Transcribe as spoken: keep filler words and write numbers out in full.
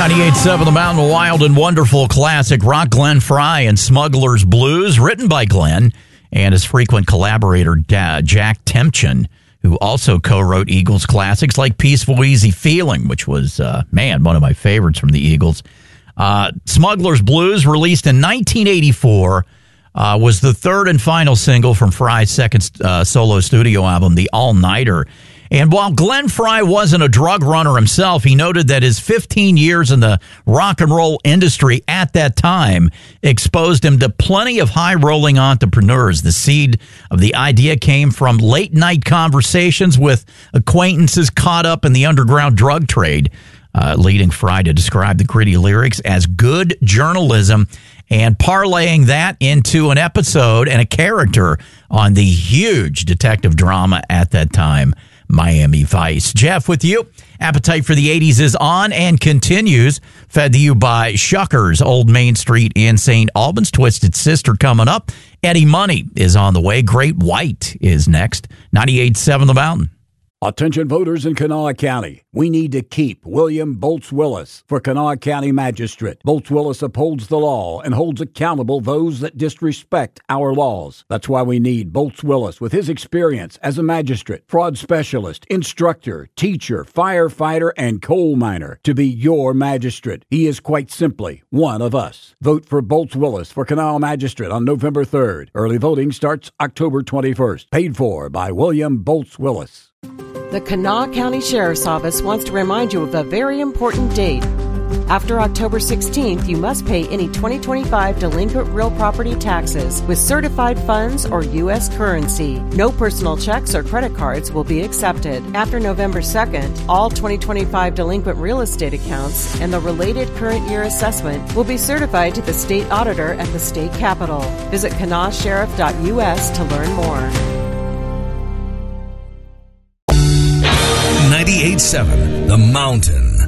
ninety-eight point seven The Mountain, wild and wonderful classic rock, Glenn Frey and Smuggler's Blues, written by Glenn and his frequent collaborator, Jack Temchin, who also co-wrote Eagles classics like Peaceful Easy Feeling, which was, uh, man, one of my favorites from the Eagles. Uh, Smuggler's Blues, released in nineteen eighty-four, uh, was the third and final single from Frey's second uh, solo studio album, The All-Nighter. And while Glenn Frey wasn't a drug runner himself, he noted that his fifteen years in the rock and roll industry at that time exposed him to plenty of high-rolling entrepreneurs. The seed of the idea came from late-night conversations with acquaintances caught up in the underground drug trade, uh, leading Frey to describe the gritty lyrics as good journalism and parlaying that into an episode and a character on the huge detective drama at that time, Miami Vice. Jeff, with you. Appetite for the eighties is on and continues. Fed to you by Shuckers, Old Main Street in Saint Albans. Twisted Sister coming up. Eddie Money is on the way. Great White is next. ninety-eight point seven The Mountain. Attention voters in Kanawha County. We need to keep William Bolts Willis for Kanawha County Magistrate. Bolts Willis upholds the law and holds accountable those that disrespect our laws. That's why we need Bolts Willis with his experience as a magistrate, fraud specialist, instructor, teacher, firefighter, and coal miner to be your magistrate. He is quite simply one of us. Vote for Bolts Willis for Kanawha Magistrate on November third. Early voting starts October twenty-first. Paid for by William Bolts Willis. The Kanawha County Sheriff's Office wants to remind you of a very important date. After October sixteenth, you must pay any twenty twenty-five delinquent real property taxes with certified funds or U S currency. No personal checks or credit cards will be accepted. After November second, all twenty twenty-five delinquent real estate accounts and the related current year assessment will be certified to the state auditor at the state capitol. Visit kanawha sheriff dot U S to learn more. ninety-eight point seven The Mountain.